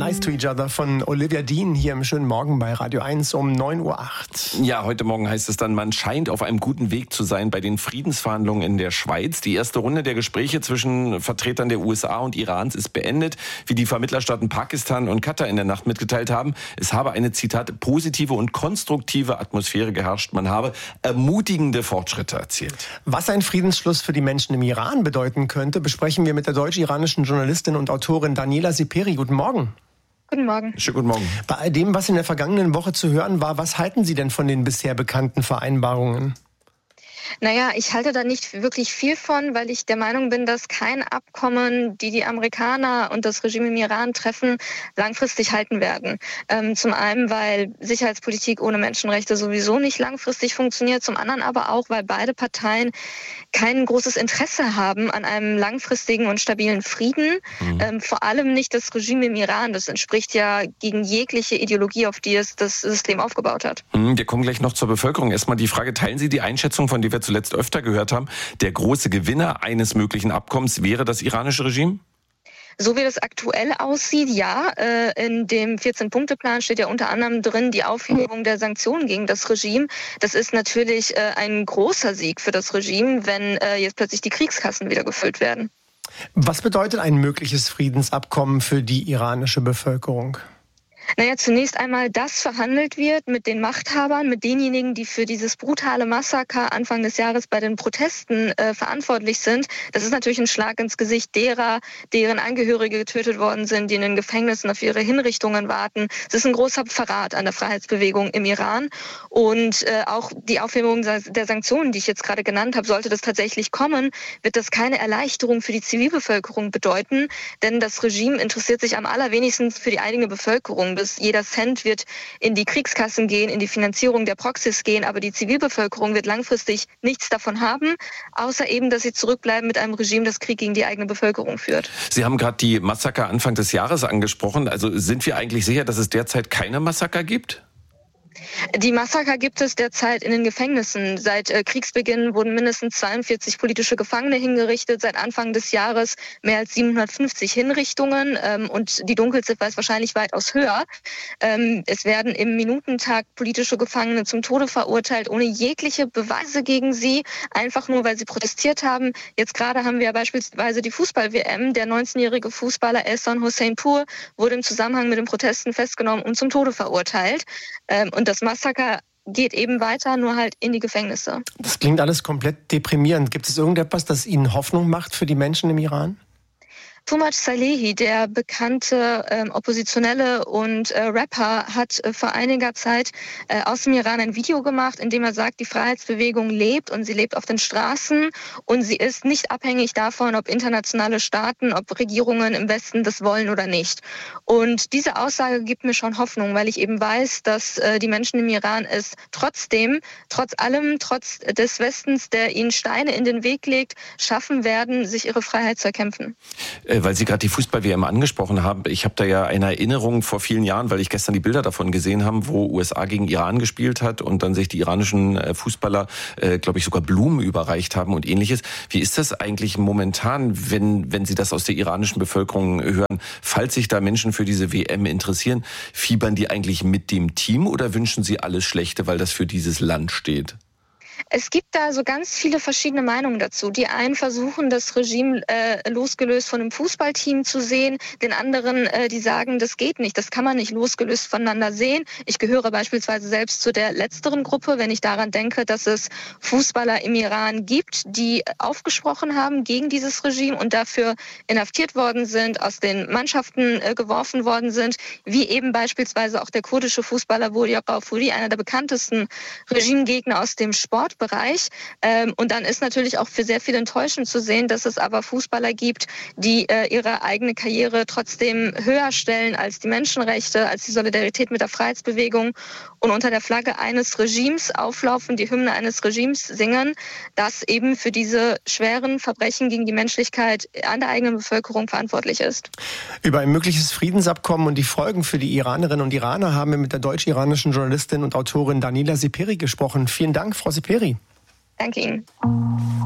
Nice to Each Other von Olivia Dean hier im schönen Morgen bei Radio 1 um 9:08 Uhr. Ja, heute Morgen heißt es dann, man scheint auf einem guten Weg zu sein bei den Friedensverhandlungen in der Schweiz. Die erste Runde der Gespräche zwischen Vertretern der USA und Irans ist beendet. Wie die Vermittlerstaaten Pakistan und Katar in der Nacht mitgeteilt haben, es habe eine, Zitat, positive und konstruktive Atmosphäre geherrscht. Man habe ermutigende Fortschritte erzielt. Was ein Friedensschluss für die Menschen im Iran bedeuten könnte, besprechen wir mit der deutsch-iranischen Journalistin und Autorin Daniela Seperi. Guten Morgen. Guten Morgen. Schönen guten Morgen. Bei all dem, was in der vergangenen Woche zu hören war, was halten Sie denn von den bisher bekannten Vereinbarungen? Naja, ich halte da nicht wirklich viel von, weil ich der Meinung bin, dass kein Abkommen, die Amerikaner und das Regime im Iran treffen, langfristig halten werden. Zum einen, weil Sicherheitspolitik ohne Menschenrechte sowieso nicht langfristig funktioniert, zum anderen aber auch, weil beide Parteien kein großes Interesse haben an einem langfristigen und stabilen Frieden. Vor allem nicht das Regime im Iran. Das entspricht ja gegen jegliche Ideologie, auf die es das System aufgebaut hat. Wir kommen gleich noch zur Bevölkerung. Erstmal die Frage, teilen Sie die Einschätzung, von der wir zuletzt öfter gehört haben, der große Gewinner eines möglichen Abkommens wäre das iranische Regime? So wie das aktuell aussieht, ja. In dem 14-Punkte-Plan steht ja unter anderem drin die Aufhebung der Sanktionen gegen das Regime. Das ist natürlich ein großer Sieg für das Regime, wenn jetzt plötzlich die Kriegskassen wieder gefüllt werden. Was bedeutet ein mögliches Friedensabkommen für die iranische Bevölkerung? Naja, zunächst einmal, dass verhandelt wird mit den Machthabern, mit denjenigen, die für dieses brutale Massaker Anfang des Jahres bei den Protesten verantwortlich sind. Das ist natürlich ein Schlag ins Gesicht derer, deren Angehörige getötet worden sind, die in den Gefängnissen auf ihre Hinrichtungen warten. Es ist ein großer Verrat an der Freiheitsbewegung im Iran. Und auch die Aufhebung der Sanktionen, die ich jetzt gerade genannt habe, sollte das tatsächlich kommen, wird das keine Erleichterung für die Zivilbevölkerung bedeuten. Denn das Regime interessiert sich am allerwenigsten für die eigene Bevölkerung. Jeder Cent wird in die Kriegskassen gehen, in die Finanzierung der Proxys gehen, aber die Zivilbevölkerung wird langfristig nichts davon haben, außer eben, dass sie zurückbleiben mit einem Regime, das Krieg gegen die eigene Bevölkerung führt. Sie haben gerade die Massaker Anfang des Jahres angesprochen. Also sind wir eigentlich sicher, dass es derzeit keine Massaker gibt? Die Massaker gibt es derzeit in den Gefängnissen. Seit Kriegsbeginn wurden mindestens 42 politische Gefangene hingerichtet. Seit Anfang des Jahres mehr als 750 Hinrichtungen. Und die Dunkelziffer ist wahrscheinlich weitaus höher. Es werden im Minutentakt politische Gefangene zum Tode verurteilt, ohne jegliche Beweise gegen sie. Einfach nur, weil sie protestiert haben. Jetzt gerade haben wir ja beispielsweise die Fußball-WM. Der 19-jährige Fußballer Ehsan Hossein-Pur wurde im Zusammenhang mit den Protesten festgenommen und zum Tode verurteilt. Und das Massaker geht eben weiter, nur halt in die Gefängnisse. Das klingt alles komplett deprimierend. Gibt es irgendetwas, das Ihnen Hoffnung macht für die Menschen im Iran? Toumaj Salehi, der bekannte Oppositionelle und Rapper, hat vor einiger Zeit aus dem Iran ein Video gemacht, in dem er sagt, die Freiheitsbewegung lebt und sie lebt auf den Straßen und sie ist nicht abhängig davon, ob internationale Staaten, ob Regierungen im Westen das wollen oder nicht. Und diese Aussage gibt mir schon Hoffnung, weil ich eben weiß, dass die Menschen im Iran es trotz allem, trotz des Westens, der ihnen Steine in den Weg legt, schaffen werden, sich ihre Freiheit zu erkämpfen. Weil Sie gerade die Fußball-WM angesprochen haben. Ich habe da ja eine Erinnerung vor vielen Jahren, weil ich gestern die Bilder davon gesehen habe, wo USA gegen Iran gespielt hat und dann sich die iranischen Fußballer, glaube ich, sogar Blumen überreicht haben und Ähnliches. Wie ist das eigentlich momentan, wenn Sie das aus der iranischen Bevölkerung hören? Falls sich da Menschen für diese WM interessieren, fiebern die eigentlich mit dem Team oder wünschen Sie alles Schlechte, weil das für dieses Land steht? Es gibt da so ganz viele verschiedene Meinungen dazu. Die einen versuchen, das Regime losgelöst von dem Fußballteam zu sehen. Den anderen, die sagen, das geht nicht. Das kann man nicht losgelöst voneinander sehen. Ich gehöre beispielsweise selbst zu der letzteren Gruppe, wenn ich daran denke, dass es Fußballer im Iran gibt, die aufgesprochen haben gegen dieses Regime und dafür inhaftiert worden sind, aus den Mannschaften geworfen worden sind, wie eben beispielsweise auch der kurdische Fußballer Volia Ghafouri, einer der bekanntesten Regimegegner aus dem Sportbereich. Und dann ist natürlich auch für sehr viel enttäuschend zu sehen, dass es aber Fußballer gibt, die ihre eigene Karriere trotzdem höher stellen als die Menschenrechte, als die Solidarität mit der Freiheitsbewegung und unter der Flagge eines Regimes auflaufen, die Hymne eines Regimes singen, das eben für diese schweren Verbrechen gegen die Menschlichkeit an der eigenen Bevölkerung verantwortlich ist. Über ein mögliches Friedensabkommen und die Folgen für die Iranerinnen und Iraner haben wir mit der deutsch-iranischen Journalistin und Autorin Daniela Seperi gesprochen. Vielen Dank, Frau Seperi. Danke Ihnen.